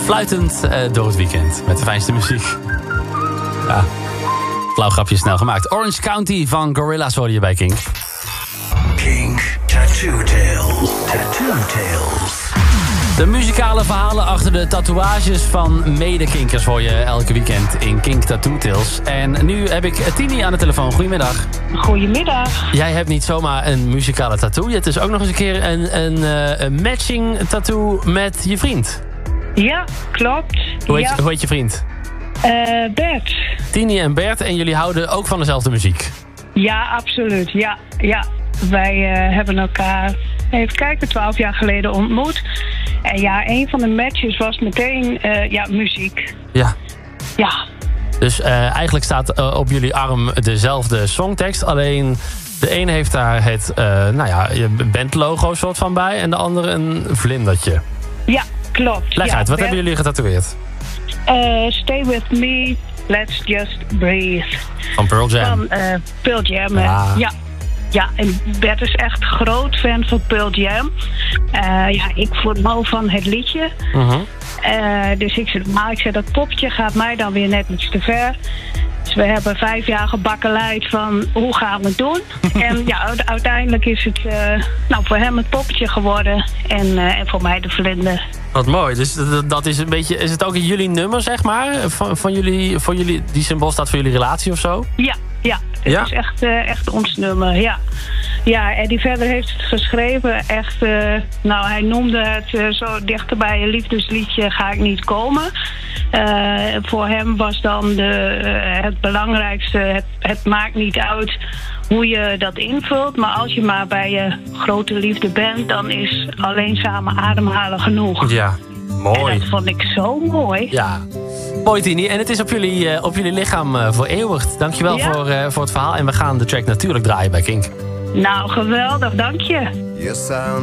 Fluitend door het weekend. Met de fijnste muziek. Ja, flauw grapje snel gemaakt. Orange County van Gorillaz hoorde je bij Kink. Kink Tattoo Tales. Tattoo Tales. De muzikale verhalen achter de tatoeages van medekinkers hoor je elke weekend in Kink Tattoo Tales. En nu heb ik Tini aan de telefoon. Goedemiddag. Goedemiddag. Jij hebt niet zomaar een muzikale tattoo. Je hebt dus ook nog eens een keer een matching tattoo met je vriend. Ja, klopt. Hoe heet je vriend? Bert. Tini en Bert. En jullie houden ook van dezelfde muziek? Ja, absoluut. Ja. Wij hebben elkaar, even kijken, 12 jaar geleden ontmoet. En ja, een van de matches was meteen muziek. Ja. Ja. Dus eigenlijk staat op jullie arm dezelfde songtekst. Alleen de een heeft daar het bandlogo soort van bij. En de andere een vlindertje. Ja, klopt. Leg uit, wat hebben jullie getatoeëerd? Stay with me, let's just breathe. Van Pearl Jam. Van Pearl Jam, ja. Ja, en Bert is echt groot fan van Pearl Jam. Ik vooral van het liedje. Dus ik zei, dat popje gaat mij dan weer net iets te ver. Dus we hebben 5 jaar gebakkeleid van hoe gaan we het doen. En ja, uiteindelijk is het voor hem het poppetje geworden. En voor mij de vlinder. Wat mooi. Dus dat is een beetje. Is het ook jullie nummer, zeg maar? Van jullie, voor jullie, die symbool staat voor jullie relatie of zo? Ja. Het is echt ons nummer, ja. Ja, Eddie Vedder heeft het geschreven. Echt, hij noemde het zo dichter bij een liefdesliedje ga ik niet komen. Voor hem was dan het belangrijkste, het maakt niet uit hoe je dat invult. Maar als je maar bij je grote liefde bent, dan is alleen samen ademhalen genoeg. Ja, mooi. En dat vond ik zo mooi. Ja. Mooi, Tini. En het is op jullie lichaam voor eeuwig. Dankjewel voor het verhaal. En we gaan de track natuurlijk draaien bij Kink. Nou, geweldig. Dank je.